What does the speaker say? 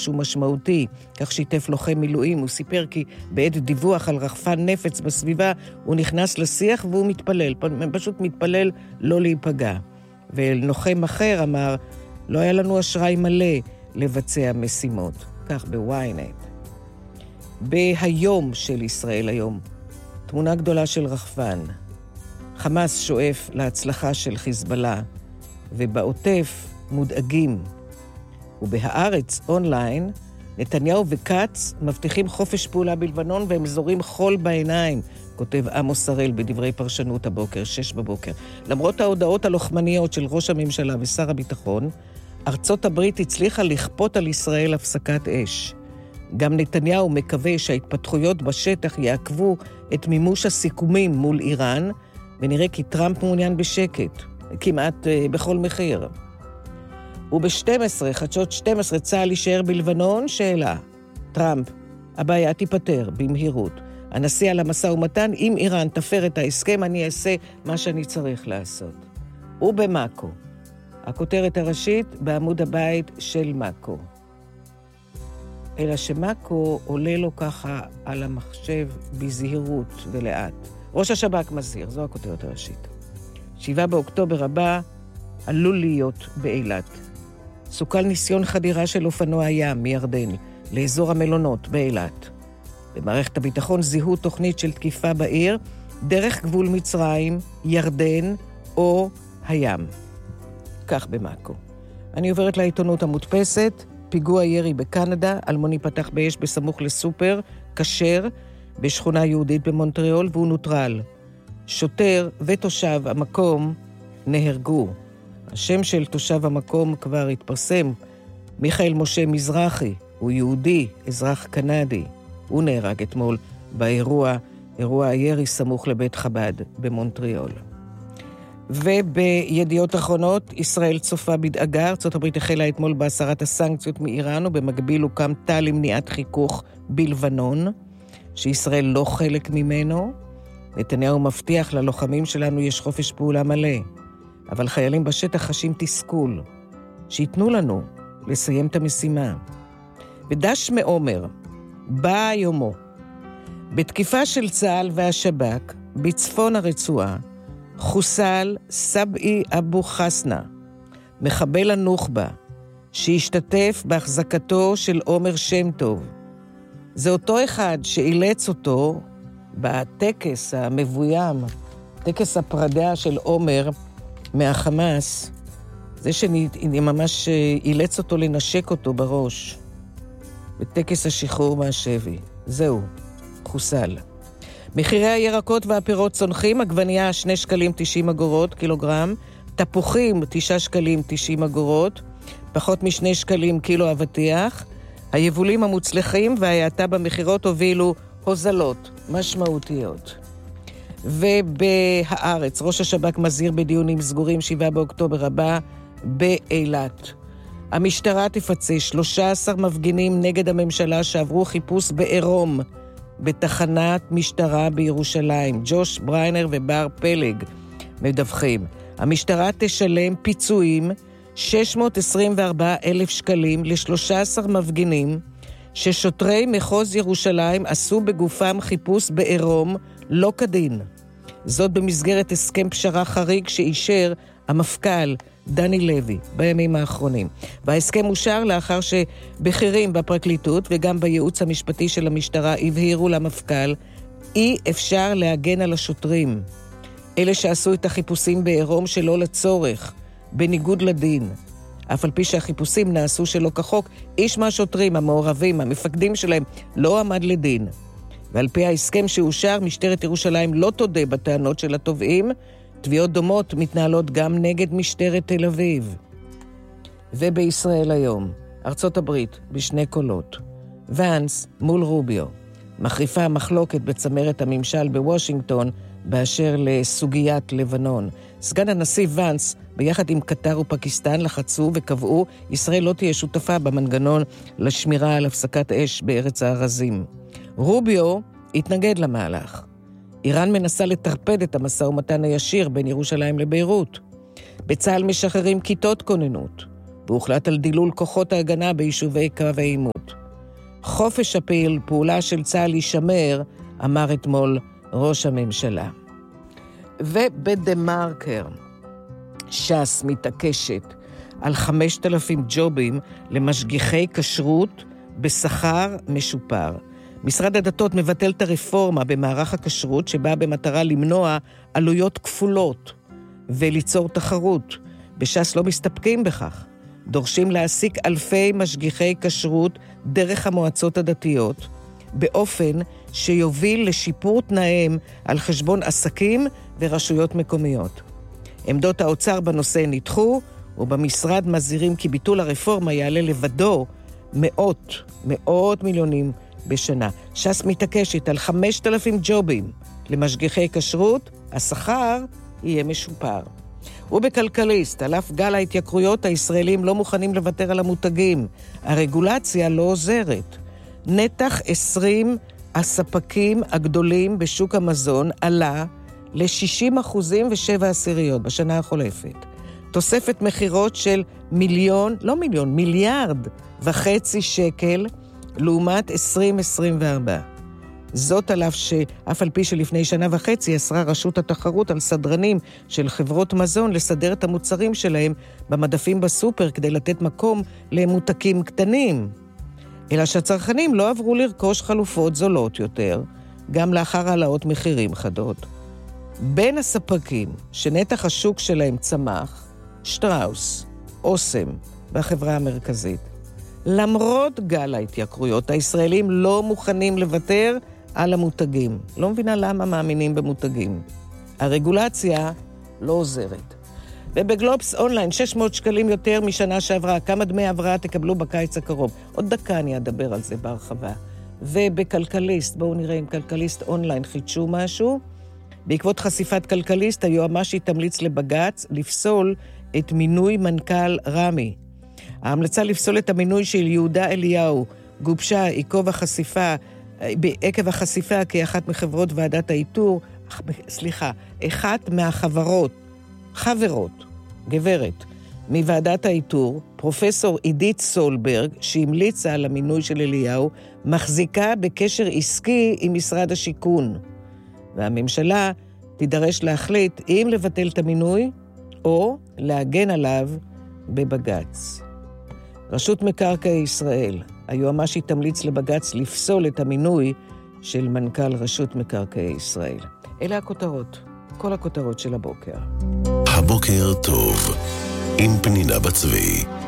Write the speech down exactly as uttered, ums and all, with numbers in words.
משהו משמעותי, כך שיתף לוחם מילואים. הוא סיפר כי בעת דיווח על רחפן נפץ בסביבה, הוא נכנס לשיח והוא מתפלל, פשוט מתפלל לא להיפגע. ולוחם אחר אמר, לא היה לנו אשראי מלא לבצע משימות. כך בוויינט. בהיום של ישראל היום, תמונה גדולה של רחפן. חמאס שואף להצלחה של חיזבאללה, ובעוטף מודאגים. ובהארץ אונליין, נתניהו וקץ מבטיחים חופש פעולה בלבנון, והם זורים חול בעיניים, כותב עמוס הראל בדברי פרשנות הבוקר, שש בבוקר. למרות ההודעות הלוחמניות של ראש הממשלה ושר הביטחון, ארצות הברית הצליחה לכפות על ישראל הפסקת אש. גם נתניהו מקווה שההתפתחויות בשטח יעקבו את מימוש הסיכומים מול איראן, ונראה כי טראמפ מעוניין בשקט, כמעט uh, בכל מחיר. וב-שתים עשרה, חדשות שתים עשרה, צה"ל יישאר בלבנון, שאלה. טראמפ, הבעיה תיפטר במהירות. הנשיא על המשא ומתן, אם איראן תפר את ההסכם, אני אעשה מה שאני צריך לעשות. ובמאקו, הכותרת הראשית בעמוד הבית של מאקו. אלא שמאקו עולה לו ככה על המחשב בזהירות ולאט. ראש השב"כ מזהיר, זו הכותרת הראשית. שבעה באוקטובר הבא עלול להיות באילת. סוכל ניסיון חדירה של אופנוע ים מירדן לאזור המלונות באילת. במערכת הביטחון זיהו תוכנית של תקיפה בעיר דרך גבול מצרים, ירדן או הים. כך במאקו. אני עוברת לעיתונות המודפסת. פיגוע ירי בקנדה, אלמוני פתח באש בסמוך לסופר, כשר, בשכונה יהודית במונטריאול, והוא נוטרל. שוטר ותושב המקום נהרגו. השם של תושב המקום כבר התפרסם. מיכאל משה מזרחי, הוא יהודי, אזרח קנדי. הוא נהרג אתמול באירוע, אירוע הירי סמוך לבית חב"ד במונטריאול. ובידיעות אחרונות, ישראל צופה בדאגה. ארצות הברית החלה אתמול בהסרת הסנקציות מאיראן, ובמקביל הוקם תא למניעת חיכוך בלבנון, שישראל לא חלק ממנו. נתניהו מבטיח ללוחמים שלנו יש חופש פעולה מלא, אבל חיילים בשטח חשים תסכול, שיתנו לנו לסיים את המשימה. ודש מעומר, בא יומו. בתקיפה של צה"ל והשב"כ, בצפון הרצועה, חוסל סבעי אבו חסנה, מחבל הנוח'בה, שהשתתף בהחזקתו של עומר שם טוב. זה אותו אחד שאילץ אותו בטקס המבוים, טקס הפרדה של עומר מהחמאס, זה שאני ממש אילץ אותו לנשק אותו בראש, בטקס השחרור מהשבי. זהו, חוסל. מחירי הירקות והפירות צונחים, עגבנייה שני שקלים תשעים אגורות קילוגרם, תפוחים תשעה שקלים תשעים אגורות, פחות משני שקלים קילו אבטיח. היבולים המוצלחים וההאטה במחירות הובילו הוזלות משמעותיות. ובהארץ, ראש השב"כ מזהיר בדיונים סגורים שבעה באוקטובר הבא באילת. המשטרה תפצה שלושה עשר מפגינים נגד הממשלה שעברו חיפוש בעירום, בתחנת משטרה בירושלים. ג'וש בריינר ובר פלג מדווחים. המשטרה תשלם פיצויים שש מאות עשרים וארבעה אלף שקלים ל-שלושה עשר מפגינים ששוטרי מחוז ירושלים עשו בגופם חיפוש בעירום לא כדין. זאת במסגרת הסכם פשרה חריג שאישר המפכ"ל דני לוי בימים האחרונים. וההסכם אושר לאחר שבכירים בפרקליטות וגם בייעוץ המשפטי של המשטרה הבהירו למפכ"ל, אי אפשר להגן על השוטרים. אלה שעשו את החיפושים בעירום שלא לצורך, בניגוד לדין. אף על פי שהחיפושים נעשו שלא כחוק, איש מהשוטרים המעורבים, המפקדים שלהם, לא עמד לדין. ועל פי ההסכם שאושר, משטרת ירושלים לא תודה בטענות של התובעים, תביעות דומות מתנהלות גם נגד משטרת תל אביב. ובישראל היום, ארצות הברית בשני קולות. ואנס מול רוביו. מחריפה המחלוקת בצמרת הממשל בוושינגטון באשר לסוגיית לבנון. סגן הנשיא ואנס ביחד עם קטר ופקיסטן לחצו וקבעו ישראל לא תהיה שותפה במנגנון לשמירה על הפסקת אש בארץ הארזים. רוביו התנגד למהלך. איראן מנסה לטרפד את המשא ומתן הישיר בין ירושלים לביירות. בצה"ל משחררים כיתות כוננות. והוחלט על דילול כוחות ההגנה ביישובי קו העימות. חופש הפעיל, פעולה של צה"ל יישמר, אמר אתמול ראש הממשלה. ובדמרקר, ש"ס מתעקשת על חמשת אלפים ג'ובים למשגיחי כשרות בשכר משופר. משרד הדתות מבטל את הרפורמה במערך הכשרות שבאה במטרה למנוע עלויות כפולות וליצור תחרות. בש"ס לא מסתפקים בכך. דורשים להעסיק אלפי משגיחי כשרות דרך המועצות הדתיות, באופן שיוביל לשיפור תנאיהם על חשבון עסקים ורשויות מקומיות. עמדות האוצר בנושא נדחו, ובמשרד מזהירים כי ביטול הרפורמה יעלה לבדו מאות, מאות מיליונים בשנה. ש"ס מתעקשת על חמשת אלפים ג'ובים למשגיחי כשרות, השכר יהיה משופר. ובכלכליסט, על אף גל ההתייקרויות, הישראלים לא מוכנים לוותר על המותגים. הרגולציה לא עוזרת. נתח עשרים הספקים הגדולים בשוק המזון עלה ל-שישים אחוזים ושבע עשיריות בשנה החולפת. תוספת מחירות של מיליון, לא מיליון, מיליארד וחצי שקל לעומת עשרים עשרים וארבע. זאת על אף שאף על פי שלפני שנה וחצי אסרה רשות התחרות על סדרנים של חברות מזון לסדר את המוצרים שלהם במדפים בסופר כדי לתת מקום למותקים קטנים. אלא שהצרכנים לא עברו לרכוש חלופות זולות יותר, גם לאחר העלאות מחירים חדות. בין הספקים שנתח השוק שלהם צמח, שטראוס, אוסם והחברה המרכזית. למרות גל ההתייקרויות, הישראלים לא מוכנים לוותר על המותגים. לא מבינה למה מאמינים במותגים. הרגולציה לא עוזרת. ובגלובס אונליין, שש מאות שקלים יותר משנה שעברה. כמה דמי הבראה תקבלו בקיץ הקרוב? עוד דקה אני אדבר על זה בהרחבה. ובכלכליסט, בואו נראה אם כלכליסט אונליין חידשו משהו. בעקבות חשיפת כלכליסט, היועמ"שית תמליץ לבג"ץ לפסול את מינוי מנכ"ל רמי. ההמלצה לפסול את המינוי של יהודה אליהו גובשה עקב החשיפה, עקב החשיפה כאחת מחברות ועדת האיתור, סליחה, אחת מהחברות, חברות, גברת, מוועדת האיתור, פרופסור עידית סולברג, שהמליצה על המינוי של אליהו, מחזיקה בקשר עסקי עם משרד השיכון. והממשלה תידרש להחליט אם לבטל את המינוי או להגן עליו בבג"ץ. רשות מקרקעי ישראל, היועמ"שית תמליץ לבג"ץ לפסול את המינוי של מנכ"ל רשות מקרקעי ישראל. אלה הכותרות, כל הכותרות של הבוקר. הבוקר טוב, עם פנינה בצבי.